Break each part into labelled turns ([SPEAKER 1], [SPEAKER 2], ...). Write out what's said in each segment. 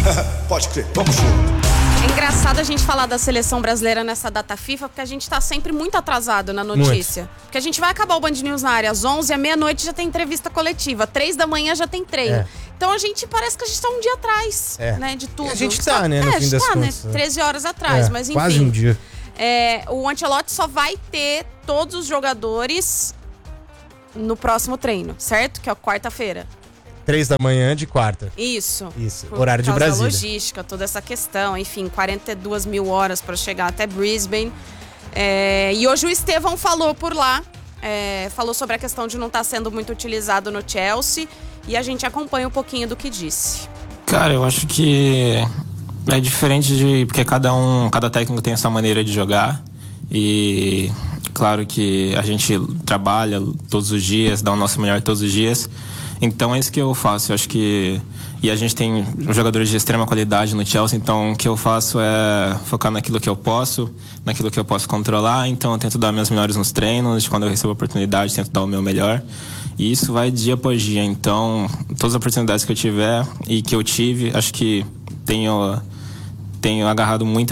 [SPEAKER 1] Pode crer, vamos junto.
[SPEAKER 2] É engraçado a gente falar da seleção brasileira nessa data FIFA, porque a gente tá sempre muito atrasado na notícia.
[SPEAKER 3] Muito.
[SPEAKER 2] Porque a gente vai acabar o Band News na área às 11, à meia-noite já tem entrevista coletiva, 3 da manhã já tem treino. Então a gente parece que a gente tá um dia atrás, né, de tudo.
[SPEAKER 3] A gente tá, né, no fim das contas.
[SPEAKER 2] Né, 13 horas atrás, mas enfim.
[SPEAKER 3] Quase um dia.
[SPEAKER 2] O Ancelotti só vai ter todos os jogadores no próximo treino, certo? Que é quarta-feira.
[SPEAKER 3] 3 da manhã de quarta.
[SPEAKER 2] Isso.
[SPEAKER 3] Horário de Brasília.
[SPEAKER 2] Logística, toda essa questão. Enfim, 42 mil horas para chegar até Brisbane. E hoje o Estevão falou por lá. Falou sobre a questão de não estar sendo muito utilizado no Chelsea. E a gente acompanha um pouquinho do que disse.
[SPEAKER 4] Cara, eu acho que é diferente porque cada técnico tem essa maneira de jogar. E claro que a gente trabalha todos os dias, dá o nosso melhor todos os dias. Então é isso que eu faço. Eu acho que... E a gente tem jogadores de extrema qualidade no Chelsea, então o que eu faço é focar naquilo que eu posso controlar. Então eu tento dar minhas melhores nos treinos, quando eu recebo a oportunidade, tento dar o meu melhor. E isso vai dia após dia. Então, todas as oportunidades que eu tiver e que eu tive, acho que tenho agarrado muito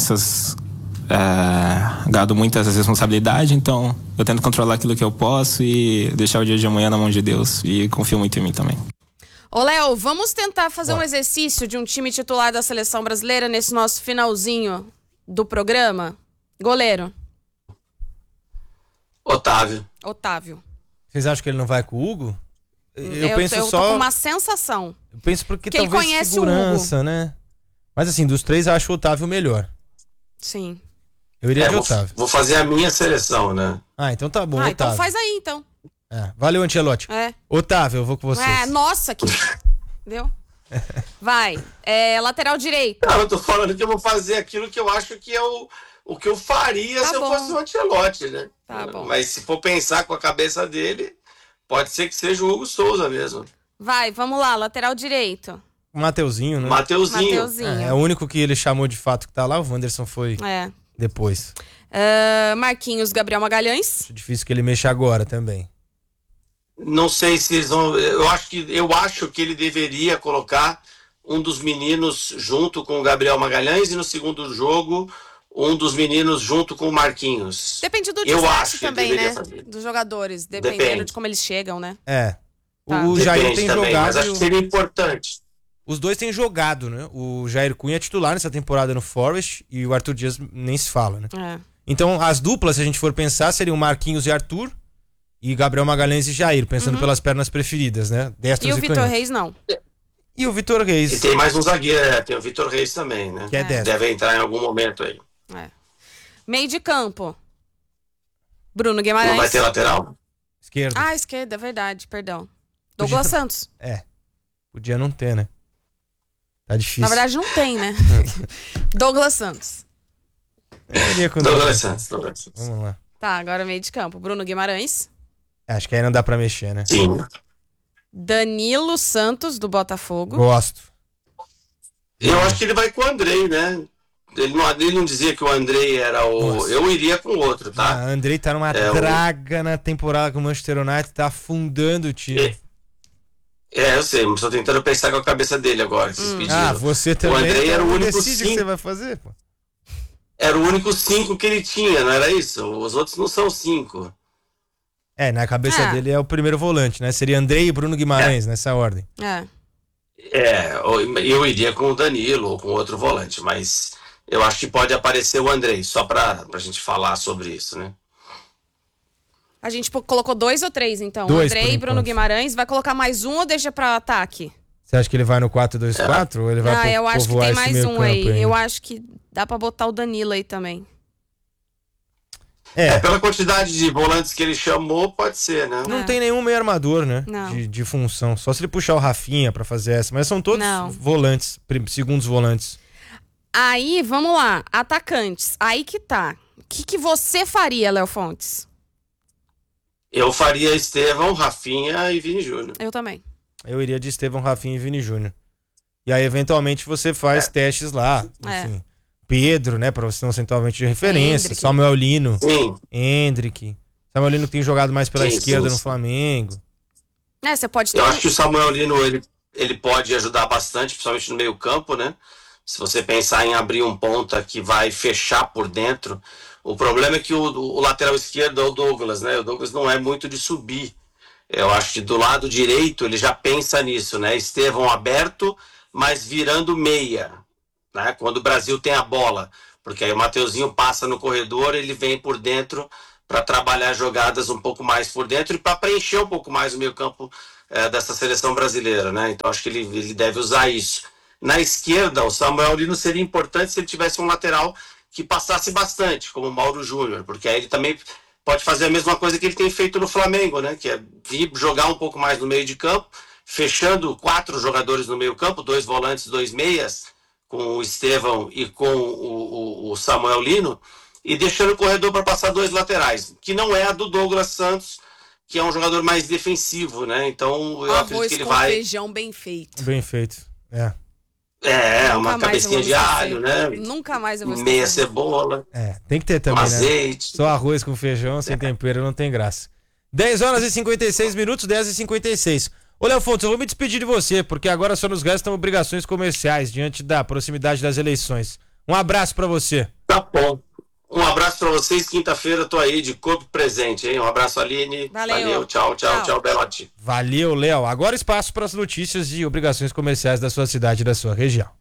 [SPEAKER 4] agarrado muito essa responsabilidade, então eu tento controlar aquilo que eu posso e deixar o dia de amanhã na mão de Deus, e confio muito em mim também.
[SPEAKER 2] Ô Léo, vamos tentar fazer um exercício de um time titular da seleção brasileira nesse nosso finalzinho do programa? Goleiro.
[SPEAKER 5] Otávio.
[SPEAKER 3] Vocês acham que ele não vai com o Hugo?
[SPEAKER 2] Eu tô com uma sensação.
[SPEAKER 3] Eu penso porque
[SPEAKER 2] que
[SPEAKER 3] talvez
[SPEAKER 2] ele conhece
[SPEAKER 3] segurança,
[SPEAKER 2] o Hugo,
[SPEAKER 3] né? Mas assim, dos 3 eu acho o Otávio o melhor.
[SPEAKER 2] Sim.
[SPEAKER 3] Eu iria de Otávio.
[SPEAKER 5] Vou fazer a minha seleção, né?
[SPEAKER 3] Então tá bom, Otávio.
[SPEAKER 2] Então faz aí, então.
[SPEAKER 3] Valeu, Ancelotti. Otávio, eu vou com vocês.
[SPEAKER 2] Nossa, que... Entendeu? Vai. Lateral direito.
[SPEAKER 5] Não, eu tô falando que eu vou fazer aquilo que eu acho que é o que eu faria se eu fosse o Ancelotti, né?
[SPEAKER 2] Tá bom.
[SPEAKER 5] Mas se for pensar com a cabeça dele, pode ser que seja o Hugo Souza mesmo.
[SPEAKER 2] Vai, vamos lá, lateral direito.
[SPEAKER 3] O Mateuzinho, né?
[SPEAKER 5] Mateuzinho.
[SPEAKER 3] É o único que ele chamou de fato que tá lá, o Wanderson foi depois.
[SPEAKER 2] Marquinhos, Gabriel Magalhães.
[SPEAKER 3] Acho difícil que ele mexa agora também.
[SPEAKER 5] Não sei se eles vão... Eu acho que ele deveria colocar um dos meninos junto com o Gabriel Magalhães e no segundo jogo um dos meninos junto com o Marquinhos.
[SPEAKER 2] Depende do desgaste também, né? Dos jogadores, dependendo de como eles chegam, né?
[SPEAKER 3] O Jair tem
[SPEAKER 5] também,
[SPEAKER 3] jogado...
[SPEAKER 5] Mas acho que seria importante.
[SPEAKER 3] Os dois têm jogado, né? O Jair Cunha é titular nessa temporada no Forest e o Arthur Dias nem se fala, né? Então as duplas, se a gente for pensar, seriam Marquinhos e Arthur e Gabriel Magalhães e Jair, pensando pelas pernas preferidas, né? Destros
[SPEAKER 2] e o Vitor Reis não.
[SPEAKER 3] E o Vitor Reis.
[SPEAKER 5] E tem mais um zagueiro, tem o Vitor Reis também, né?
[SPEAKER 3] Que é destro.
[SPEAKER 5] Deve entrar em algum momento aí.
[SPEAKER 2] Meio de campo. Bruno Guimarães.
[SPEAKER 5] Não vai ter lateral?
[SPEAKER 3] Esquerda.
[SPEAKER 2] Esquerda, é verdade, perdão. Douglas Santos.
[SPEAKER 3] Podia não ter, né? Tá difícil.
[SPEAKER 2] Na verdade não tem, né? Douglas Santos.
[SPEAKER 5] Douglas Santos.
[SPEAKER 3] Vamos lá.
[SPEAKER 2] Tá, agora meio de campo. Bruno Guimarães.
[SPEAKER 3] Acho que aí não dá pra mexer, né?
[SPEAKER 5] Sim.
[SPEAKER 2] Danilo Santos, do Botafogo.
[SPEAKER 3] Gosto.
[SPEAKER 5] Eu acho que ele vai com o Andrei, né? Ele não dizia que o Andrei era o... Nossa. Eu iria com o outro, tá?
[SPEAKER 3] O Andrei tá numa draga na temporada com o Manchester United, tá afundando o time.
[SPEAKER 5] Eu sei, mas tô tentando pensar com a cabeça dele agora, que vocês pediram.
[SPEAKER 3] Você também.
[SPEAKER 5] O Andrei era o único
[SPEAKER 3] decide 5 que você vai fazer, pô.
[SPEAKER 5] Era o único 5 que ele tinha, não era isso? Os outros não são 5.
[SPEAKER 3] Na cabeça dele é o primeiro volante, né? Seria Andrei e Bruno Guimarães, nessa ordem.
[SPEAKER 5] Eu iria com o Danilo ou com outro volante, mas eu acho que pode aparecer o Andrei, só pra gente falar sobre isso, né?
[SPEAKER 2] A gente colocou 2 ou 3, então?
[SPEAKER 3] 2,
[SPEAKER 2] Andrei e Bruno Guimarães. Vai colocar mais um ou deixa pra ataque?
[SPEAKER 3] Você acha que ele vai no 4-2-4 ou ele vai
[SPEAKER 2] eu acho que tem mais um aí.
[SPEAKER 3] Ainda?
[SPEAKER 2] Eu acho que dá pra botar o Danilo aí também.
[SPEAKER 5] Pela quantidade de volantes que ele chamou, pode ser, né?
[SPEAKER 3] Não tem nenhum meio armador, né?
[SPEAKER 2] Não.
[SPEAKER 3] De função. Só se ele puxar o Rafinha pra fazer essa. Mas são todos volantes, segundos volantes.
[SPEAKER 2] Aí, vamos lá. Atacantes. Aí que tá. O que você faria, Léo Fontes?
[SPEAKER 5] Eu faria Estevão, Rafinha e Vini Júnior.
[SPEAKER 2] Eu também.
[SPEAKER 3] Eu iria de Estevão, Rafinha e Vini Júnior. E aí, eventualmente, você faz testes lá. Enfim. Pedro, né? Pra você ter um centroavante de referência.
[SPEAKER 2] Hendrick.
[SPEAKER 3] Samuel Lino.
[SPEAKER 5] Sim.
[SPEAKER 3] Hendrick. Samuel Lino tem jogado mais pela esquerda no Flamengo.
[SPEAKER 2] Você pode ter...
[SPEAKER 5] Eu acho que o Samuel Lino, ele pode ajudar bastante, principalmente no meio campo, né? Se você pensar em abrir um ponta que vai fechar por dentro, o problema é que o lateral esquerdo é o Douglas, né? O Douglas não é muito de subir. Eu acho que do lado direito ele já pensa nisso, né? Estevão aberto, mas virando meia, né? Quando o Brasil tem a bola, porque aí o Mateuzinho passa no corredor, ele vem por dentro para trabalhar jogadas um pouco mais por dentro e para preencher um pouco mais o meio-campo dessa seleção brasileira, né? Então acho que ele deve usar isso. Na esquerda, o Samuel Lino seria importante se ele tivesse um lateral que passasse bastante, como o Mauro Júnior, porque aí ele também pode fazer a mesma coisa que ele tem feito no Flamengo, né? Que é vir jogar um pouco mais no meio de campo, fechando 4 jogadores no meio campo, 2 volantes, 2 meias, com o Estevão e com o Samuel Lino, e deixando o corredor para passar 2 laterais, que não é a do Douglas Santos, que é um jogador mais defensivo, né? Então eu acredito que ele vai...
[SPEAKER 2] feijão bem feito.
[SPEAKER 3] Bem feito,
[SPEAKER 5] uma cabecinha de alho, né?
[SPEAKER 2] Nunca mais eu vou
[SPEAKER 5] meia cebola.
[SPEAKER 3] Tem que ter também,
[SPEAKER 5] azeite.
[SPEAKER 3] Né? Só arroz com feijão, sem tempero, não tem graça. 10 horas e 56 minutos, 10h56. Ô, Léo Fontes, eu vou me despedir de você, porque agora só nos restam obrigações comerciais diante da proximidade das eleições. Um abraço pra você.
[SPEAKER 5] Tá bom. Um abraço pra vocês. Quinta-feira eu tô aí de corpo presente, hein? Um abraço, Aline.
[SPEAKER 2] Valeu.
[SPEAKER 5] Tchau, Belotti.
[SPEAKER 3] Valeu, Léo. Agora espaço para as notícias e obrigações comerciais da sua cidade e da sua região.